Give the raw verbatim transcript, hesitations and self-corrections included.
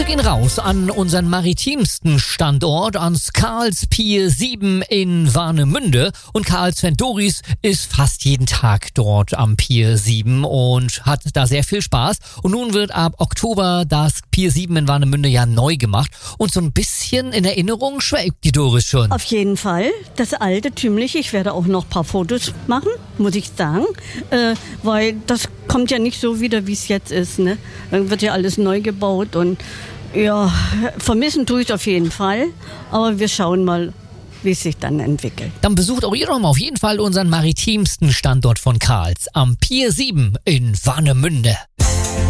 gehen raus an unseren maritimsten Standort, ans Karls Pier sieben in Warnemünde. Und Karl-Sven Doris ist fast jeden Tag dort am Pier sieben und hat da sehr viel Spaß. Und nun wird ab Oktober das Pier sieben in Warnemünde ja neu gemacht. Und so ein bisschen in Erinnerung schwelgt die Doris schon. Auf jeden Fall. Das alte Tümliche. Ich werde auch noch ein paar Fotos machen, muss ich sagen. Äh, weil das kommt ja nicht so wieder, wie es jetzt ist. Ne? Dann wird ja alles neu gebaut und ja, vermissen tue ich es auf jeden Fall. Aber wir schauen mal, wie es sich dann entwickelt. Dann besucht auch ihr doch mal auf jeden Fall unseren maritimsten Standort von Karls am Pier sieben in Warnemünde.